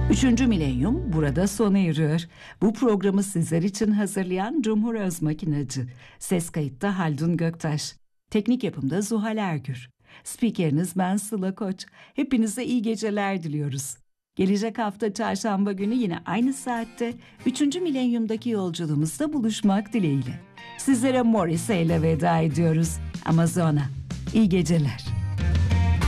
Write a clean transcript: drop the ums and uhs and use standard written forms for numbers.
Üçüncü milenyum burada sona eriyor. Bu programı sizler için hazırlayan Cumhur Özmakinacı. Ses kayıtta Haldun Göktaş. Teknik yapımda Zuhal Ergür. Spikeriniz ben Sıla Koç. Hepinize iyi geceler diliyoruz. Gelecek hafta çarşamba günü yine aynı saatte 3. milenyumdaki yolculuğumuzda buluşmak dileğiyle. Sizlere Morrissey ile veda ediyoruz. Amazona. İyi geceler.